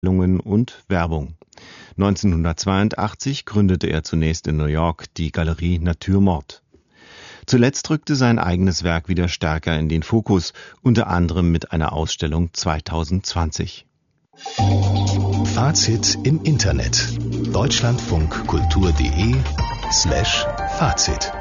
und Werbung. 1982 gründete er zunächst in New York die Galerie Naturmort. Zuletzt rückte sein eigenes Werk wieder stärker in den Fokus, unter anderem mit einer Ausstellung 2020. Fazit im Internet. deutschlandfunkkultur.de/Fazit.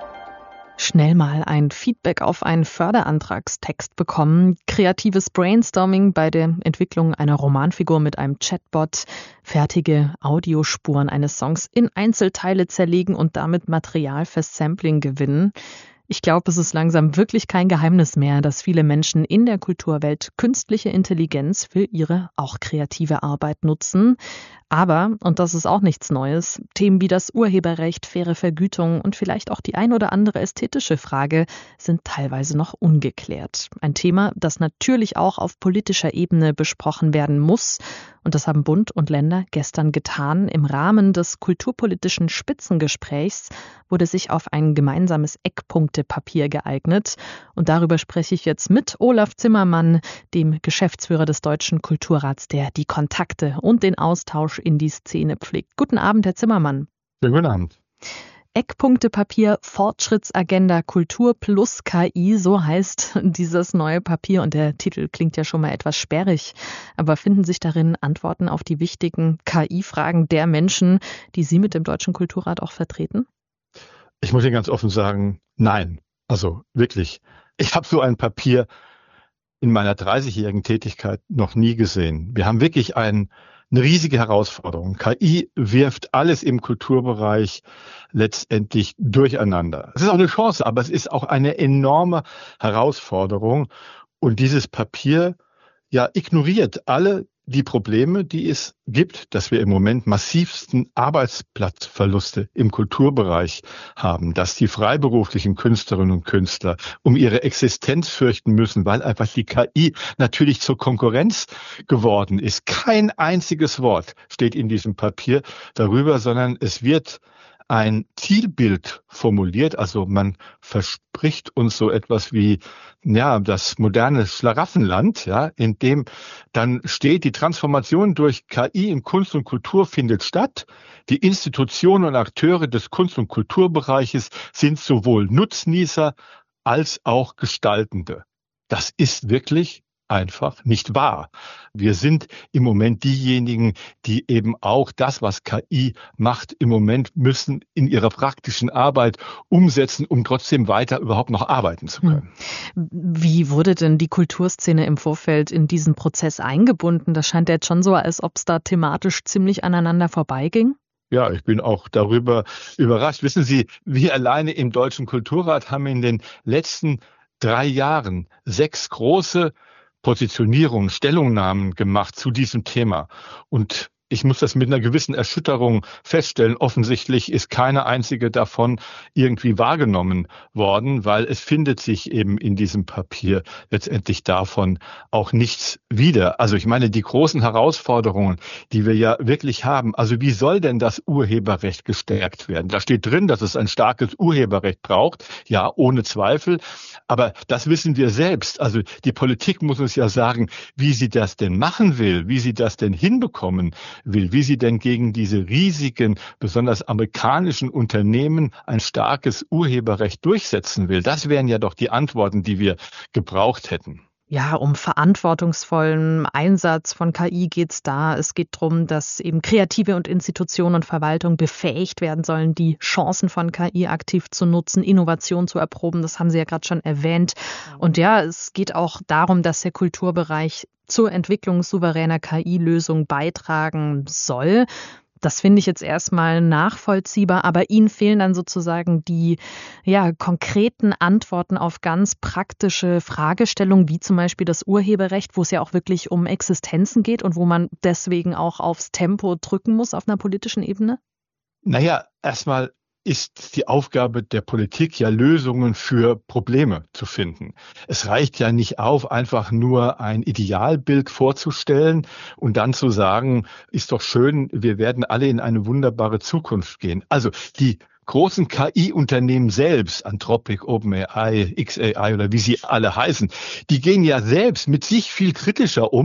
Schnell mal ein Feedback auf einen Förderantragstext bekommen, kreatives Brainstorming bei der Entwicklung einer Romanfigur mit einem Chatbot, fertige Audiospuren eines Songs in Einzelteile zerlegen und damit Material fürs Sampling gewinnen. Ich glaube, es ist langsam wirklich kein Geheimnis mehr, dass viele Menschen in der Kulturwelt künstliche Intelligenz für ihre auch kreative Arbeit nutzen. Aber, und das ist auch nichts Neues, Themen wie das Urheberrecht, faire Vergütung und vielleicht auch die ein oder andere ästhetische Frage sind teilweise noch ungeklärt. Ein Thema, das natürlich auch auf politischer Ebene besprochen werden muss. Und das haben Bund und Länder gestern getan. Im Rahmen des kulturpolitischen Spitzengesprächs wurde sich auf ein gemeinsames Eckpunktepapier geeignet. Und darüber spreche ich jetzt mit Olaf Zimmermann, dem Geschäftsführer des Deutschen Kulturrats, der die Kontakte und den Austausch in die Szene pflegt. Guten Abend, Herr Zimmermann. Schönen guten Abend. Eckpunktepapier Fortschrittsagenda Kultur plus KI, so heißt dieses neue Papier und der Titel klingt ja schon mal etwas sperrig. Aber finden sich darin Antworten auf die wichtigen KI-Fragen der Menschen, die Sie mit dem Deutschen Kulturrat auch vertreten? Ich muss Ihnen ganz offen sagen, nein. Also wirklich. Ich habe so ein Papier in meiner 30-jährigen Tätigkeit noch nie gesehen. Wir haben wirklich eine riesige Herausforderung. KI wirft alles im Kulturbereich letztendlich durcheinander. Es ist auch eine Chance, aber es ist auch eine enorme Herausforderung. Und dieses Papier ignoriert alle die Probleme, die es gibt, dass wir im Moment massivsten Arbeitsplatzverluste im Kulturbereich haben, dass die freiberuflichen Künstlerinnen und Künstler um ihre Existenz fürchten müssen, weil einfach die KI natürlich zur Konkurrenz geworden ist. Kein einziges Wort steht in diesem Papier darüber, sondern es wird ein Zielbild formuliert, also man verspricht uns so etwas wie das moderne Schlaraffenland, in dem dann steht, die Transformation durch KI in Kunst und Kultur findet statt. Die Institutionen und Akteure des Kunst- und Kulturbereiches sind sowohl Nutznießer als auch Gestaltende. Das ist wirklich einfach nicht wahr. Wir sind im Moment diejenigen, die eben auch das, was KI macht, im Moment müssen in ihrer praktischen Arbeit umsetzen, um trotzdem weiter überhaupt noch arbeiten zu können. Wie wurde denn die Kulturszene im Vorfeld in diesen Prozess eingebunden? Das scheint ja jetzt schon so, als ob es da thematisch ziemlich aneinander vorbeiging. Ja, ich bin auch darüber überrascht. Wissen Sie, wir alleine im Deutschen Kulturrat haben in den letzten 3 Jahren 6 große Positionierungen, Stellungnahmen gemacht zu diesem Thema. Und ich muss das mit einer gewissen Erschütterung feststellen. Offensichtlich ist keine einzige davon irgendwie wahrgenommen worden, weil es findet sich eben in diesem Papier letztendlich davon auch nichts wieder. Also ich meine, die großen Herausforderungen, die wir ja wirklich haben, also wie soll denn das Urheberrecht gestärkt werden? Da steht drin, dass es ein starkes Urheberrecht braucht. Ja, ohne Zweifel. Aber das wissen wir selbst. Also die Politik muss uns ja sagen, wie sie das denn machen will, wie sie das denn hinbekommen will, wie sie denn gegen diese riesigen, besonders amerikanischen Unternehmen ein starkes Urheberrecht durchsetzen will. Das wären ja doch die Antworten, die wir gebraucht hätten. Ja, um verantwortungsvollen Einsatz von KI geht's da. Es geht darum, dass eben Kreative und Institutionen und Verwaltung befähigt werden sollen, die Chancen von KI aktiv zu nutzen, Innovation zu erproben. Das haben Sie ja gerade schon erwähnt. Und ja, es geht auch darum, dass der Kulturbereich zur Entwicklung souveräner KI-Lösungen beitragen soll. Das finde ich jetzt erstmal nachvollziehbar, aber Ihnen fehlen dann sozusagen die konkreten Antworten auf ganz praktische Fragestellungen, wie zum Beispiel das Urheberrecht, wo es ja auch wirklich um Existenzen geht und wo man deswegen auch aufs Tempo drücken muss auf einer politischen Ebene? Erstmal ist die Aufgabe der Politik Lösungen für Probleme zu finden. Es reicht ja nicht auf, einfach nur ein Idealbild vorzustellen und dann zu sagen, ist doch schön, wir werden alle in eine wunderbare Zukunft gehen. Also die großen KI-Unternehmen selbst, Anthropic, OpenAI, XAI oder wie sie alle heißen, die gehen ja selbst mit sich viel kritischer um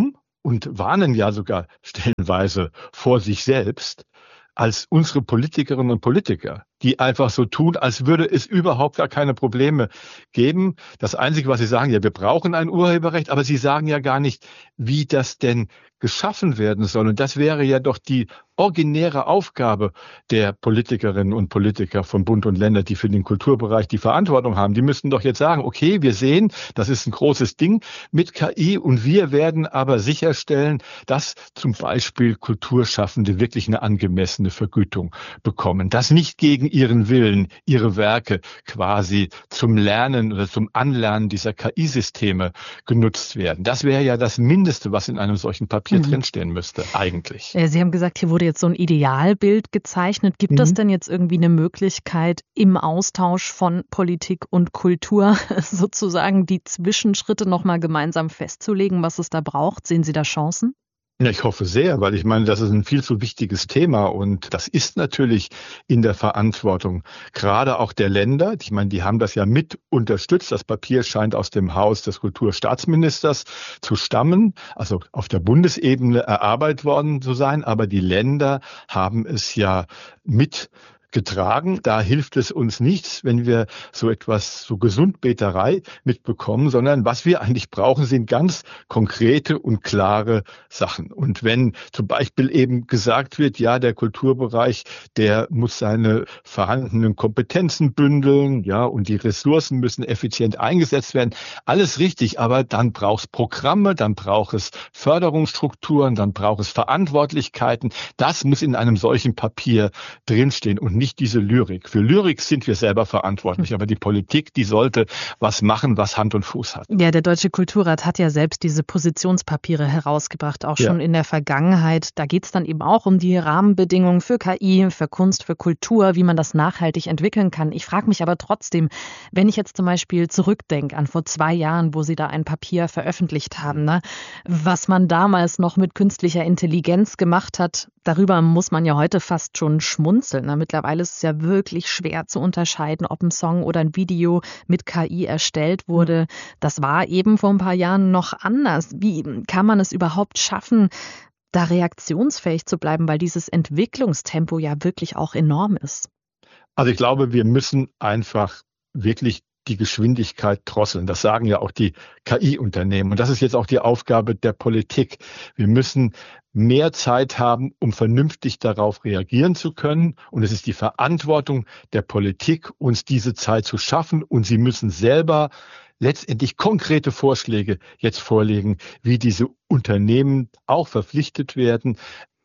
und warnen ja sogar stellenweise vor sich selbst, als unsere Politikerinnen und Politiker, die einfach so tun, als würde es überhaupt gar keine Probleme geben. Das Einzige, was sie sagen, ja, wir brauchen ein Urheberrecht, aber sie sagen ja gar nicht, wie das denn geschaffen werden soll. Und das wäre ja doch die originäre Aufgabe der Politikerinnen und Politiker von Bund und Länder, die für den Kulturbereich die Verantwortung haben. Die müssten doch jetzt sagen, okay, wir sehen, das ist ein großes Ding mit KI und wir werden aber sicherstellen, dass zum Beispiel Kulturschaffende wirklich eine angemessene Vergütung bekommen, dass nicht gegen ihren Willen ihre Werke quasi zum Lernen oder zum Anlernen dieser KI-Systeme genutzt werden. Das wäre ja das Mindeste, was in einem solchen Papier drinstehen müsste, eigentlich. Sie haben gesagt, hier wurde jetzt so ein Idealbild gezeichnet. Gibt es denn jetzt irgendwie eine Möglichkeit, im Austausch von Politik und Kultur sozusagen die Zwischenschritte nochmal gemeinsam festzulegen, was es da braucht? Sehen Sie da Chancen? Ja, ich hoffe sehr, weil ich meine, das ist ein viel zu wichtiges Thema und das ist natürlich in der Verantwortung, gerade auch der Länder. Ich meine, die haben das ja mit unterstützt. Das Papier scheint aus dem Haus des Kulturstaatsministers zu stammen, also auf der Bundesebene erarbeitet worden zu sein, aber die Länder haben es ja mit getragen. Da hilft es uns nichts, wenn wir so etwas, so Gesundbeterei mitbekommen, sondern was wir eigentlich brauchen, sind ganz konkrete und klare Sachen. Und wenn zum Beispiel eben gesagt wird, ja, der Kulturbereich, der muss seine vorhandenen Kompetenzen bündeln, ja, und die Ressourcen müssen effizient eingesetzt werden. Alles richtig, aber dann braucht es Programme, dann braucht es Förderungsstrukturen, dann braucht es Verantwortlichkeiten. Das muss in einem solchen Papier drinstehen und nicht diese Lyrik. Für Lyrik sind wir selber verantwortlich, aber die Politik, die sollte was machen, was Hand und Fuß hat. Ja, der Deutsche Kulturrat hat ja selbst diese Positionspapiere herausgebracht, auch schon in der Vergangenheit. Da geht es dann eben auch um die Rahmenbedingungen für KI, für Kunst, für Kultur, wie man das nachhaltig entwickeln kann. Ich frage mich aber trotzdem, wenn ich jetzt zum Beispiel zurückdenke an vor 2 Jahren, wo Sie da ein Papier veröffentlicht haben, ne, was man damals noch mit künstlicher Intelligenz gemacht hat, darüber muss man ja heute fast schon schmunzeln. Ne? Mittlerweile ist es ja wirklich schwer zu unterscheiden, ob ein Song oder ein Video mit KI erstellt wurde. Das war eben vor ein paar Jahren noch anders. Wie kann man es überhaupt schaffen, da reaktionsfähig zu bleiben, weil dieses Entwicklungstempo ja wirklich auch enorm ist? Also ich glaube, wir müssen einfach wirklich die Geschwindigkeit drosseln. Das sagen ja auch die KI-Unternehmen. Und das ist jetzt auch die Aufgabe der Politik. Wir müssen mehr Zeit haben, um vernünftig darauf reagieren zu können. Und es ist die Verantwortung der Politik, uns diese Zeit zu schaffen. Und sie müssen selber letztendlich konkrete Vorschläge jetzt vorlegen, wie diese Unternehmen auch verpflichtet werden,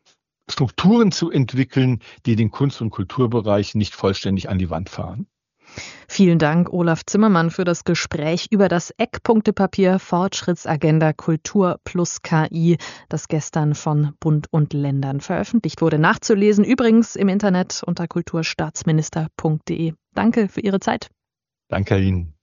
Strukturen zu entwickeln, die den Kunst- und Kulturbereich nicht vollständig an die Wand fahren. Vielen Dank, Olaf Zimmermann, für das Gespräch über das Eckpunktepapier Fortschrittsagenda Kultur plus KI, das gestern von Bund und Ländern veröffentlicht wurde. Nachzulesen übrigens im Internet unter kulturstaatsminister.de. Danke für Ihre Zeit. Danke Ihnen.